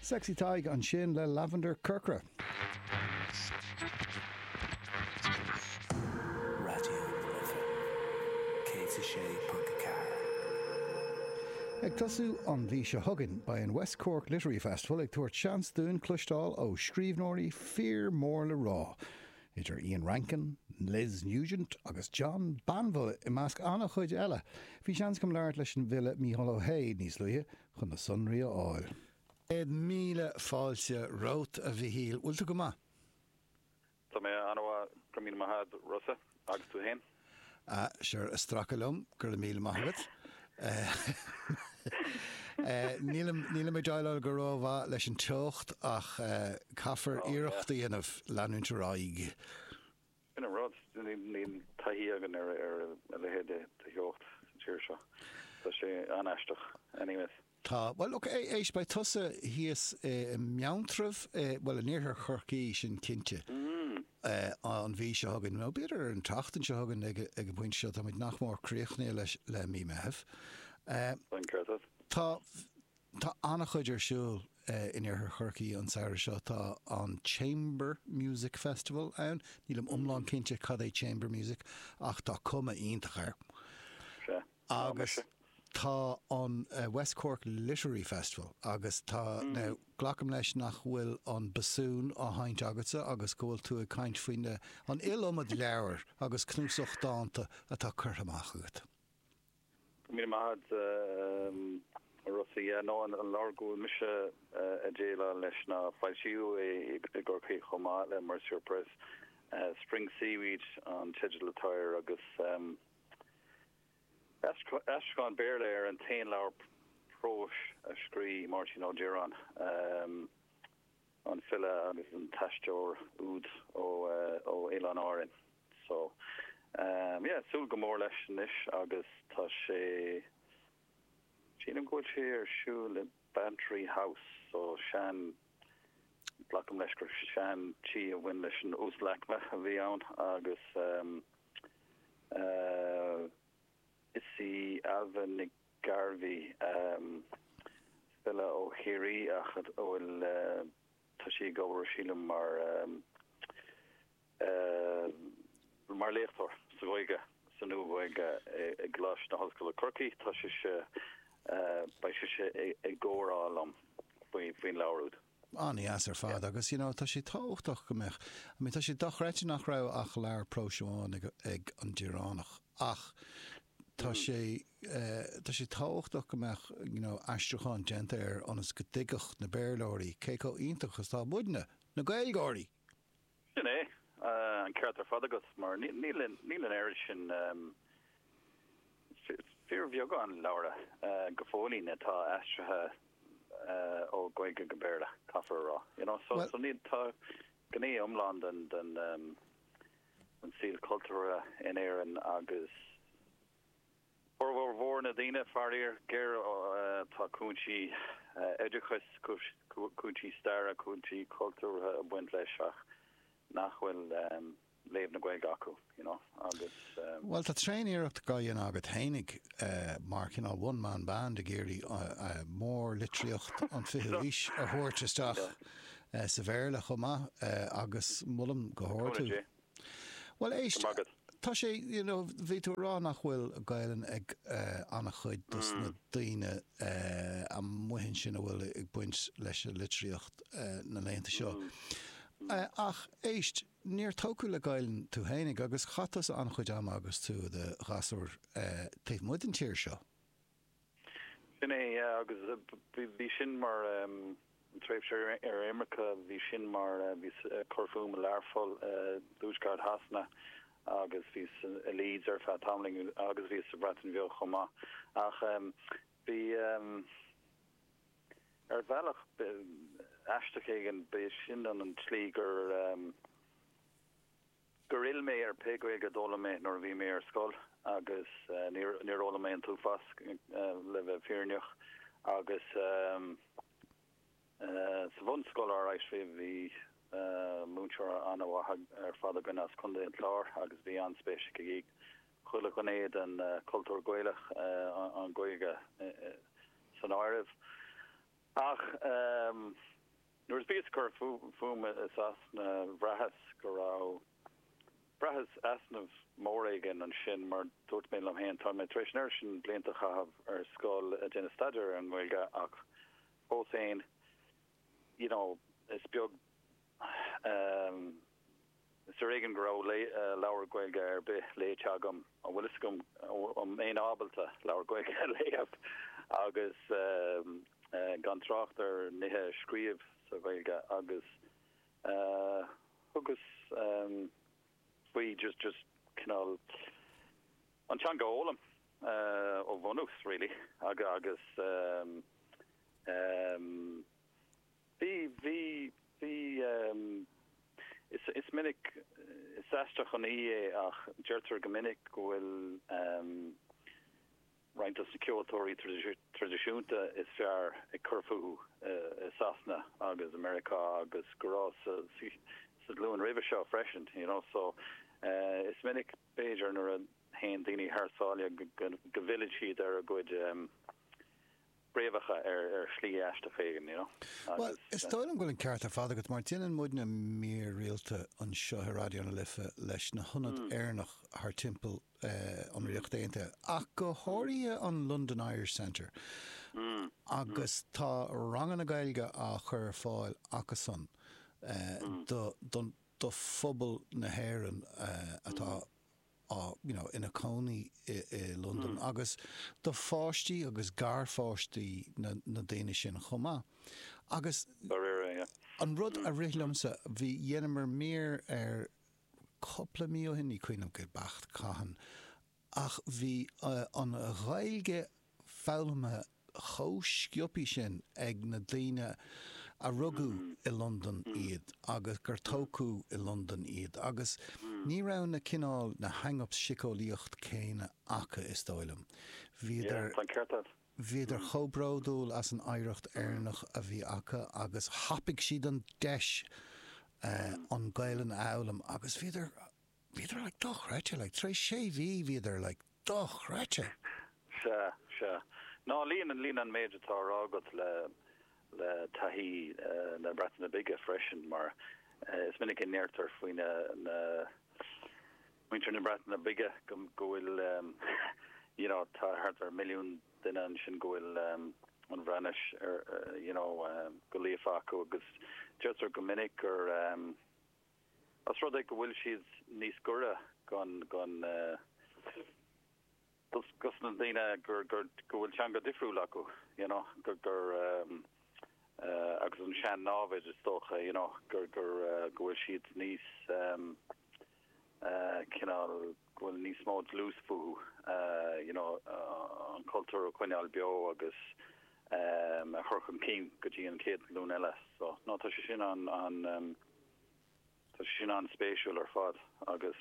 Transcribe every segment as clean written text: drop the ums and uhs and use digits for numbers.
Sexy Tig an sin le Lavender Kirkra. Ag tasú an bhí se thugann by an West Cork Literary Festival ag tuairt seans dún cloisteáil ó scríbhneoirí Fear Mór le Rá. Idir Ian Rankin, Liz Nugent agus John Banville I measc anna chuid eile. Bhí seans cum leart leis an bhile Mícheál Ó Héad níos luithe chun na sunraí áil. 1,000 fáilte rót a bhí híl. Bhfuil tú go maith? Tá mé anha go míle maithad Rosa agus tú hain. Sure, a strachalum, gur 1,000 maithagad. Níl mé dáile go rábha leis an teocht ach caafar iireachta dhéanamh leanúint raig. Ina rád ní taí agan ar le héide de teocht tíir seo. Tá sé anaisteach anyways. Tá, well, look, éis bei tusa híos meantrah, well, an níorthar chorcaí sin cinnte. An bhí se hagan nó beidir an tachtain se hagan ag a bhaint seo tá muid nach mór críochnaí leis le mí meheh. Tá annach chuidir siúil in ar chorcaí an saoire seo tá an Chamber Music Festival ann, nílam umlán cinnte cad é Chamber Music ach tá cuma iontachair. Agus tá an West Cork Literary Festival agus tá now glacam leis nach bhfuil an basún á haint agatsa agus gúil tú a caint faoine an ilomad leabhar agus cnúsach dáanta atá chuir amach agat. Mí mahad Rosa nó an largú mise a déile leis na fáilisiú I gcócaí chomá le mar surprise Spring Seaweed an Tidial Attire agus Ashkan Bearle ar an 10 leabhar prós a scrí Martin O'Geran an fille agus an taisteoir úd ó Élan Áireann. So súil go mór leis níos agus tá sé sin an gúil sé ar siúil le Bantry House so sean blacham leis gur sean tí a bhain leis an úslachma a bhí ann agus Isi Alvin Garvey fille ó chéirí achad óil tá sí go sílam mar léachtar sa bhaige san nuhaige ag glas na hoscoil Corcaí tá sé bei sé ag gcórálam faoin leabharúd. Ní as ar fad agus tá sé táchtach go meach. I mean tá sé dochreite nach rah ach lear próseáin ag an Díránach ach tá sé táchtach go meach aistrucháin genta ar anas go digach na béirlóirí céó ionintachas tá buidne na gailgáirí. Sin é an ceart ar fad agus mar níl an air sin fear bheagán leabhara go fólaí natá aistrithe ó goige go béirle caafar rá. So níl tá gné umland den an síl cultúra in éireann agus Vor na dine farir ger tá cúntí educhas cúntí star a cúntí cultúr buint leisach nachhfuil léh na gweig acu, agus well tá tréiníireacht gaíon agat hénig mar one man band a géirí mór litríocht an fihuís a thuirteisteach sa bhéirle chomá agus mullam go háirtú. Well éist tá sé bhí tú rá nach bhfuil gaiileann ag annach chuid dus na daoine a muhin sin a bhfuil ag buint leis a litríocht na léanta seo. Ach éist níor tócú le gaiileann tú hénig agus chatas an chuid am agus tú de gasúir taobh muid an tíir seo. Sin é agus bhí sin mar tréimh sé ar Éimeacha bhí sin mar bhí corfúm a learfol dúsgard hasna agus vís a Leeds ar fa tamling agus vís a Breton bheo chomá ach bhí ar bhealach aisteach be sin an tlí gur il mé ar pegoig a dóla mé nor bhí mé ar scoil agus níróla mé an túfas le bheith fearneoch agus sa bhain scoil ar éis bhí múnseir an ar fada gan as chunda an chlár agus bhí an spéisic ag chuile go éiad an cultúr gailech an goige san áirih ach Nuair is bíos gur fuma is asna bhrahas go rá brahas asnamh mór aigen an sin mar dúirt mé am héan tá mé treis neir sin blianta chahabh ar scoil a déine staidir an bhfuilge ach ó féin is beag is aigen go rá leabhar gaeilge ar bith lé teagam an bhfuil is gom an main ábalta leabhar gaeilge léamh agus gan tracht ar nithe scríomh sa bhfuilge agus we just canal on changa olam of vonux really agus it's minnig it's astach on ach jerter geminnig will right of security traditionta is fair a curfu sasna agus America agus gross Luan River Show freshened, so it's minnig Bejar nor a hen dini Harsalia go village there a good brevacha schlie ashta fagan, Well, it's stolen going to carta father got Martin and Mudna mere realta on show radio on a lifa lesh na 100 ernach her temple on Riachtainte. Ako Horia on London Irish Centre. Agus ta rangan a gailga a chur fáil akason. The fubble na hairan atá in a county London agus the fáistí agus gar fáistí na Danish in chuma agus an rud a rilamsa bhí dhéanamar mér coppla mío hinní cuiinam go bacht cahan ach bhí an ghailge fáilme chósciopí sin ag na daine a rugu I London iad agus gur tócú I London iad agus ní raibh na cinál na hang-ups sicóíocht céine acha is dóilm. Bhíidir chobródúil as an éireacht airnach a bhí acha agus hapig siad an deis an gailen álam agus bhíidir like doch réite like trí sé bhíidir like doch réite. Se. No líon an méidir tá rágat le tahi na bratan na bigge freshen mar is minnig in neerter foin na winter na bratan na bigge goil ta hart er million den an sin goil an vranish goleafako agus just er gominnig or as ro go will she's nís gura gon gus na dina gur goil changa difriú laku gur agus an sean návid is stocha gur gohfuil siad níos gohfuil níos mód lús fuú an cultúr cuineál bio agus a churchan cín go dtí an céad lún eile so ná tá sin an spéisiúil ar fad agus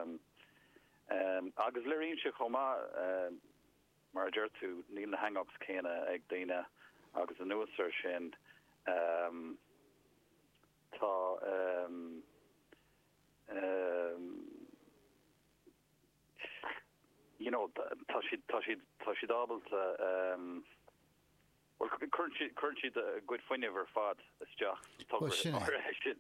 liríonn se chomá mar deirtú níl na hang-ups céine ag daine agus an nuasar sin tá tá si dábalta well current siad a good foiineh ar fad is deach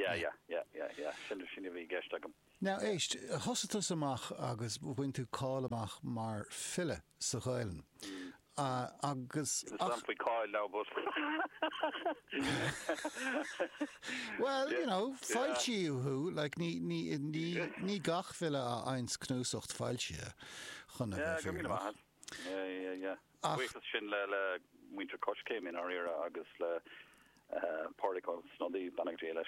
sin bhí gceist agam. Now éist thosatas amach agus bhain tú cáil amach mar fille sa gháilen. Agus well, fáiltí who like ní gach fille a eins knúsocht fáiltí chun sin le winter coach came in our era agus le particle snoddy banagdéiles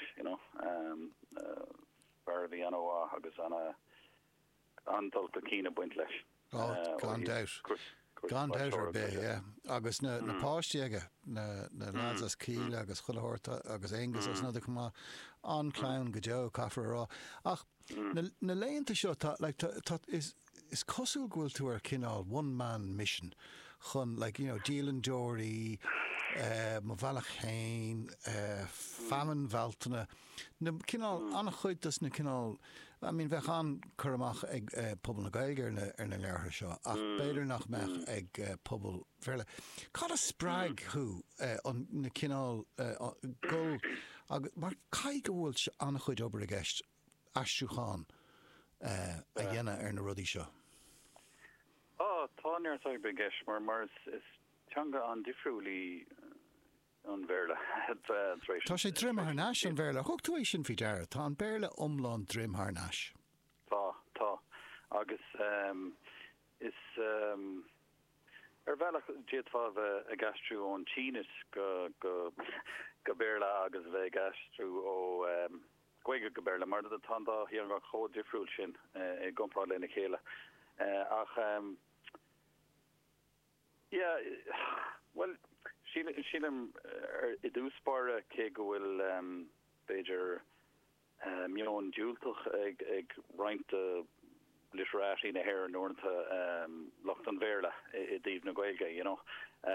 bar vi agus antal cína buint leis. Gan ar bé agus na páistí na ládas cíle agus chuilhorta agus égus as na cumá an clown go deo caafar rá ach na léonnta seo is cosúil ghfuil tú ar cinál one man mission chun Dílan Dory má bhealach chéin famine bháltaine na cinál annach chuid na cinál I mean, bheith an chuach ag pobl na gailge ar na leartha seo, ach beidir nach meach ag pobl verle. Cad a sppraig chu an na cinál gul, mar cai go bhfuil anna chuid obair a gceist aistúcháin a dhéanana ar na rudí seo? Tá near sa be gceist mar is teanga an difriúlí an bhéle. Tá sé drim ar náis an bhéle. Thug tú é sin fi deire, tá an béle omlán drim ar náis. Tá. Agus is bhealach déadfáh a gasstrú ón Chínis go béle agus bheith gasstrú ó goige go béle, mar a tandá hí an ga cho difriúil sin i gomprá lena chéile. Ach well, sílim i dúspáre cé go bhfuil beidir mion dúltach ag roiinte literáí na hair an ornta locht an bhéle I díomh na gailge, you know.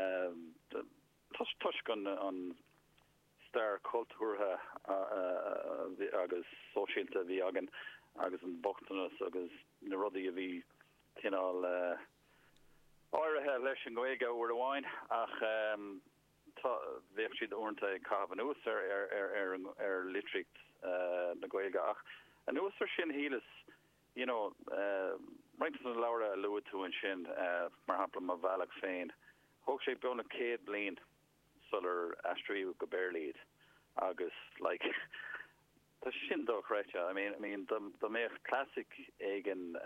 Tuis gan an star cultúrtha agus sóisialta bhí agan agus an bochtanas agus na rudaí a bhí cinál áirithe leis an gailge uair amháin ach bheith siad ornta cabhan ús ar litricht na gailge ach an úsar sin hílas, you know, right an laura luú tú an sin mar hapla ma bhealach féin thug sé bena 100 bliain sular astriú go béirlíad agus like tá sin dóchreite. I mean the méich classic éigen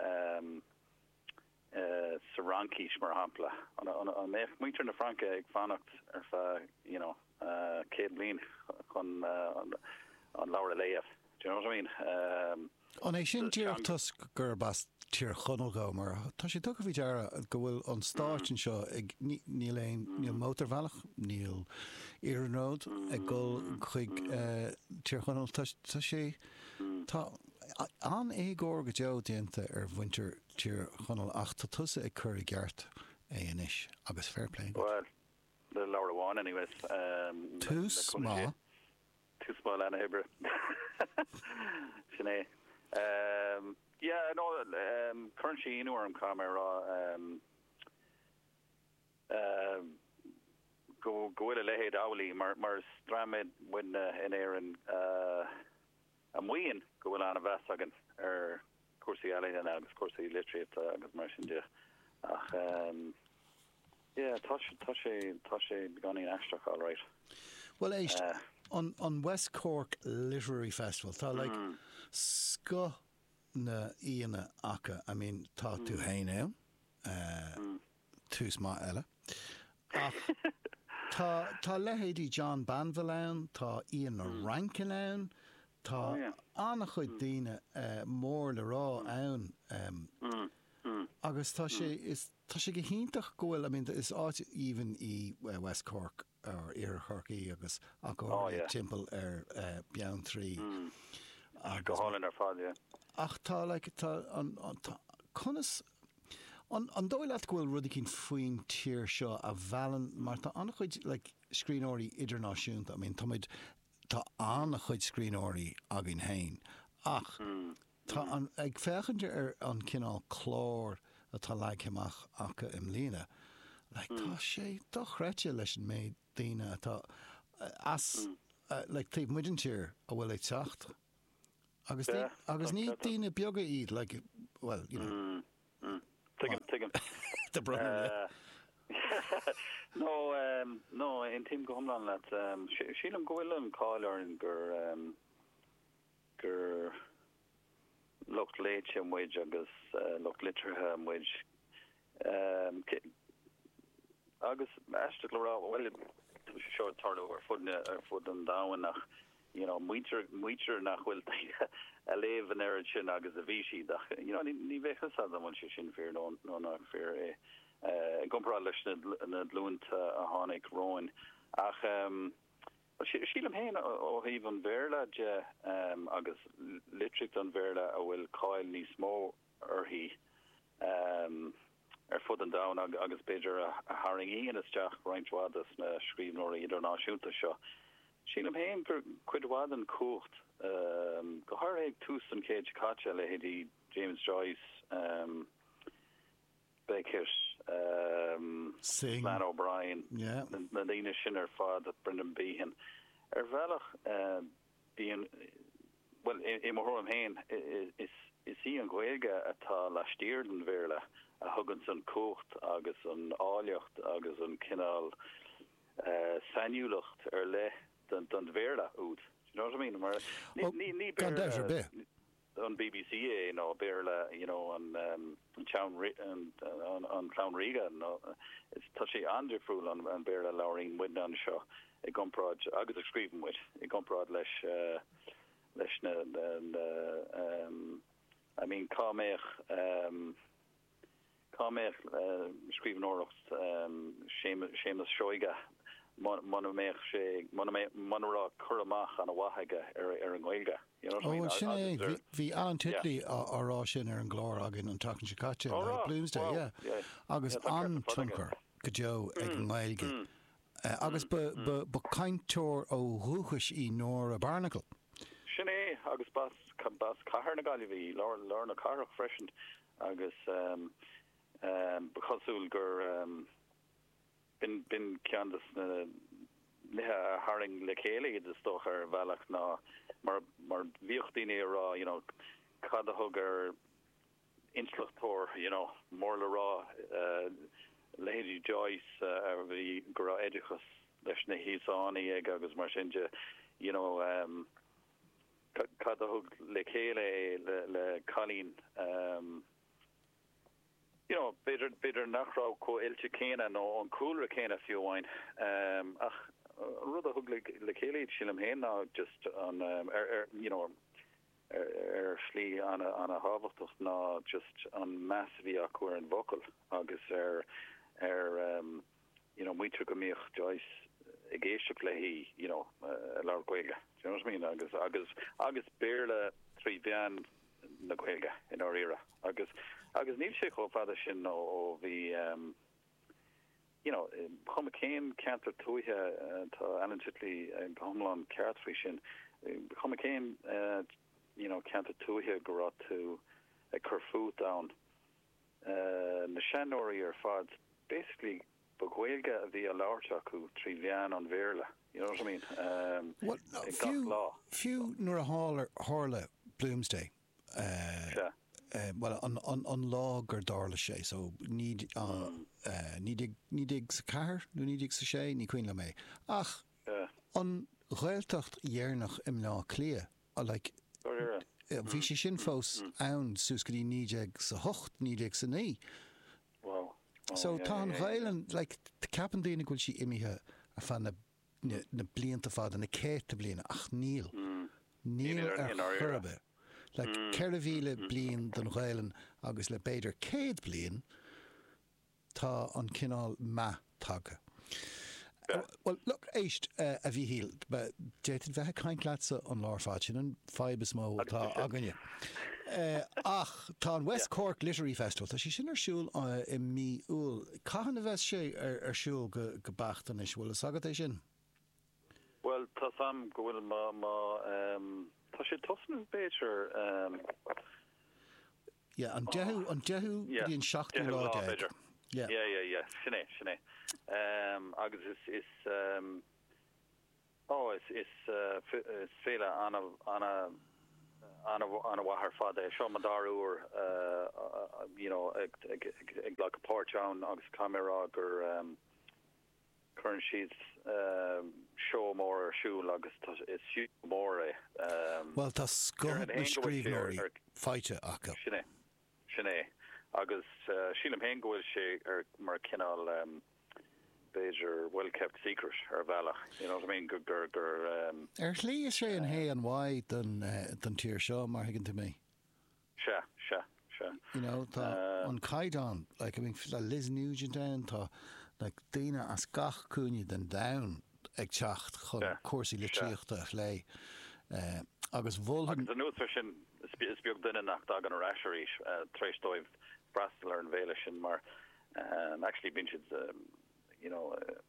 Sarankish mar hapla an méich muintir na Franca ag fannacht ar fa, you know, 100 bliain chun an laura léamh. Do you know what I mean? An é sin tíochttas gur bas tír chonal go mar tá sé tu bhí deara go bhfuil an stáin seo ag níl mótarhealach níl iarród ag gul chuig tír chonal tá sé tá an égóir go deo déanta ar bhaintear tír chonal ach tá tusa ag chur I gceart inis agus fairplay. Well, the Laura one anyways. Tús má lena hebre. Sinné. Yeah, no, currently you know I'm camera go with a lehed awli mar stramed when in Aaron am wein go on a vasagan course allen and agus course literate agus marsin de yeah tashe beginning extra all right. Well, on West Cork Literary Festival, tá like sco na íana acha, I mean, tá tú héine, tús má eile. Tá lehéadí John Banvilleann, tá Ian Rankin, tá anna chuid daoine mór le rá ann. Agus tá sé go híntaach go bhfuil, I mean, is áit even I West Cork or Corky agus timple bean trí go hálan ar fád, yeah. Ach tá like tá conas an dóileat gohfuil rudí cinn faoin tír seo a bhealan mar tá anna chuid like scríbhóirí idirnáisiúnta. I mean tá anna chuid scríbhóirí agin hain ach tá ag fechanir ar an cinál chlór atá leigheach acha im lína like tá sé dochreite leis an méid daine atá as like taobh muidir tír a bhfuil ag teacht agus ní daine beaga iad like well you know Tiggin. The brother no in team go homlan that sílam gohfuil an cáilear an gur locht léite an muid agus locht litrathe an muid agus eiste glorá well seo tarda ar fud an dáhan nach you know muitir nach bhfuil a léh an air sin agus a bhí siad you know ní bheithchas an bhain sé sin fear nó nach fear gomprá leis na dlúnta a tháinig roin ach sílam héin ó híomh an bhéirla de agus litricht an bhéirla a bhfuil cáil níos mó orthaí ar fud an down agus beidir a haring íon isteach roiinthádas na scríbhnóirí idirnáisiúnta seo Sílam héim cuidhád an cuacht go háir túsan céid caite le hédí James Joyce Beckett Lan O'Brien na líine sin ar fád a Brendan Behan bhealach bíon well I marthóram héin is í an ghaeilge atá leistíir den bhéirle a thugann san cuacht agus an áiliocht agus an cinál saniúlacht ar le den bhéirle úd. You know what I mean? Mar ní bear on BBC, you know, bearla, you know, on Clown Riga, no, it's touchy underful on bearla Laureen Windon show. A gumprod, agus a screven with a gumprod lesh I mean, Kamech screven orlocht, Seamus Shoiga. Monomech Monora Kuramach an a Wahaga an Gaelga. You know what I mean? Sinné hí an titli árá sin ar an glór agin an takean Chicago Bloomsday, yeah. Agus an tunker go jo ag an Gaelga. Agus ba kaintor ó ruchis I nóir a Barnacle. Sinné agus bas cahar na Galivi, Lorna na carach freshen agus because gur bin Candace leha haring lekele de stocher velach na mar viochtine ra, you know, cada hugger instructor, you know, morla ra Lady Joyce the gra edicus leshne hisani agus marsinja, you know, cada hug lekele le Colleen you know, bitter nachrau ko elche kena no on cooler kena few wine. Rudder hug le kele chilum hen now just on you know schli on a harvest na just on massive aqua and vocal agus you know we took a mich Joyce egéiste play you know lar gwega. Do you know what I mean? Agus bearla three bian na gwega in our era. Agus níl sé go fada sin ó bhí you know chum céim cantar tuaithe tá Alan Titley Gomlan ceartfaoi sin chum céim you know cantar tuaithe go rá tú a curfú down na seanóirí ar fad basically ba ghaeilge a bhí a láirte acu trí bhean an bhéirle. You know what I mean? Few nuair a hála Bloomsday. Well, on law gur darla sé, so need ig sa car, nu need ig sa sé, ní cuin le mé. Ach, on ghaeltacht dhearnach im lá clia, like, bhí sé sin fós ann sus go dtí need ag sa hocht, need ag sa ní. Wow. So tá an ghaelan, like, the capan daine gúil sí imithe a fan na blianta fad na céta bliana, ach níl. Níl ar churbe. Like Ceravile blian den ghaelan agus le beidir céad blian tá an cinál ma taga. Well, look, éist a bhí híl, but déitid bheith caint leatsa an lár sin an fibus mó tá aganne. Ach, tá an West Cork Literary Festival, tá sí sin ar siúl I mí úl. Cahan a bheith sé ar siúl go bachtan is bhfuil a sagad é sin? Well, tá sam go bhfuil tá sé tosna béidir yeah, an dehu bhíon seachtú lá yeah sinné agus is féile anna wahar fada seo madarú you know ag like a portown agus camera gur current sheets show more shoe agus is shoot more well tá scum na scríbhneoirí feite acha sinné agus sílam hen gohfuil sé ar mar cinál Beir well kept secret ar bhealach, you know what I mean? Gur lí is sé an hé an waid den tír seo mar higann tú mé. Se. You know, tá an caidan, like, I mean, Liz Nugent down, tá like daine as gach cúine den down ag teacht chun cuasaí le tríochta lé agus bhfuil an nuas sin is beag duine nach dag an rasheéis tréistóibh brastal ar an bhéile sin mar actually bin you know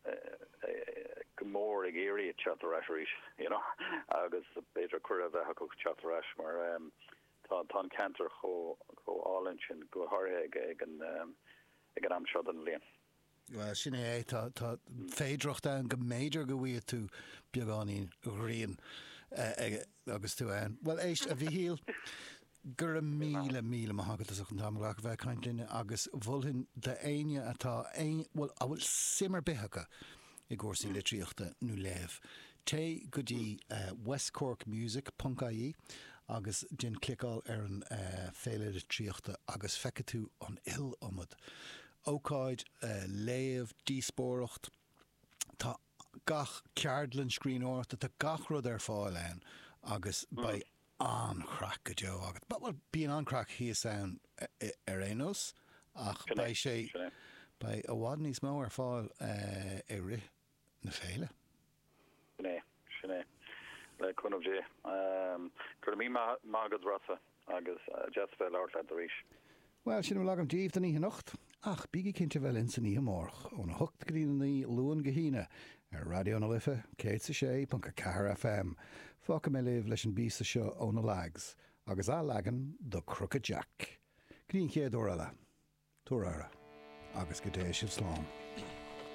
gomór ag éirí chatteráis ríis, agus beidir cuir a bheith go chatteráis mar tá cantar cho álann sin go harthe ag an amseo an léon. Well, sin é tá féidireacht an go méidir go bhfuil tú beagáí rion agus tú an. Well, éist a bhí híal gur míle maithagad as an tamglaach bheith caiintlíine agus bhfuilhin de aine atá bhfuil a bhfuil simar bethecha I gcósaí litríochta nó léamh. Té go dtí West Cork Music.ie agus din clicáil ar an féile tríochta agus feice tú an il omad. Ócáid léamh díspóireacht tá gach ceardlann scrín áirta tá gach rud ar fáil ann agus ba an-crack go deo agat. But bíon an-crack híos ann ar énos ach ba sé ba a bhád níos mó ar fáil i ri na féile. Sinné le chunmh dé. Gur mí mágad rasa agus just fel áirla a ríis. Well, sin bhfuil agam díomh den í nocht. Ach, bíigi cinnte bhfuil in san í amórch ón hocht grín í luan gohíine ar Radio na Lifa, K6.4 FM. Fáca mé libh leis an bísa seo ón na lags, agus á lagan do Crooked Jack. Grín chéad orala, túra agus go dé sibh slán.